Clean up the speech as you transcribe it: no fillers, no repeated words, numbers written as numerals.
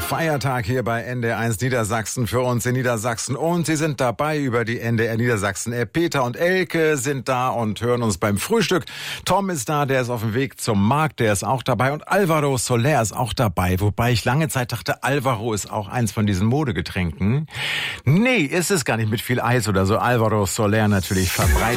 Feiertag hier bei NDR1 Niedersachsen für uns in Niedersachsen und Sie sind dabei über die NDR Niedersachsen App. Peter und Elke sind da und hören uns beim Frühstück. Tom ist da, der ist auf dem Weg zum Markt, der ist auch dabei und Alvaro Soler ist auch dabei, wobei ich lange Zeit dachte, Alvaro ist auch eins von diesen Modegetränken. Nee, ist es gar nicht mit viel Eis oder so. Alvaro Soler natürlich verbreitet.